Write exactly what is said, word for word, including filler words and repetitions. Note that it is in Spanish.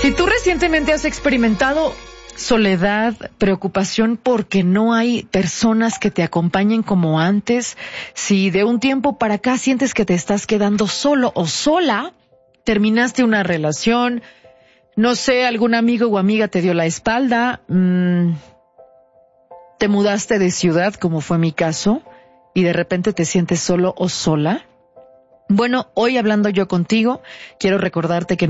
Si tú recientemente has experimentado soledad, preocupación porque no hay personas que te acompañen como antes, si de un tiempo para acá sientes que te estás quedando solo o sola, terminaste una relación, no sé, algún amigo o amiga te dio la espalda, mmm, te mudaste de ciudad, como fue mi caso, y de repente te sientes solo o sola. Bueno, hoy hablando yo contigo, quiero recordarte que